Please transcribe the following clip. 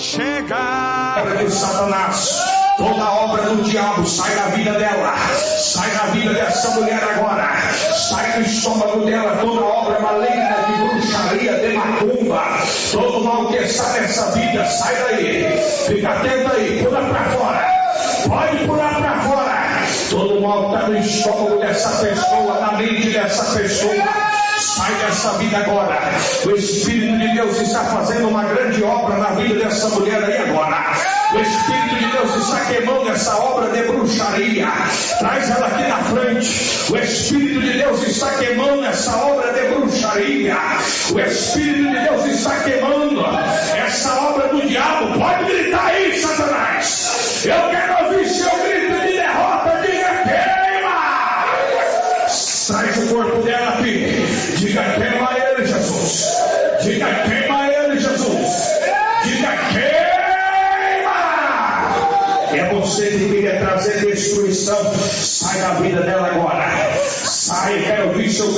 chega. Obra de Satanás, toda obra do diabo sai da vida dela, sai da vida dessa mulher agora, sai do estômago dela toda obra maligna de bruxaria, de macumba, todo mal que está nessa vida, sai daí, fica atento aí, pula pra fora, pode pular pra fora, todo mal que está no estômago dessa pessoa, na mente dessa pessoa, sai dessa vida agora. O Espírito de Deus está fazendo uma grande obra na vida dessa mulher aí agora. O Espírito de Deus está queimando essa obra de bruxaria. Traz ela aqui na frente. O Espírito de Deus está queimando essa obra de bruxaria. O Espírito de Deus está queimando essa obra do diabo. Pode gritar aí, Satanás. Eu quero ouvir seu grito de derrota. Diga queima. Traz o corpo dela aqui. Diga queima ele, Jesus. Diga queima ele, Jesus. Diga queima. É você que queria trazer destruição. Sai da vida dela agora. Sai, quero ouvir seu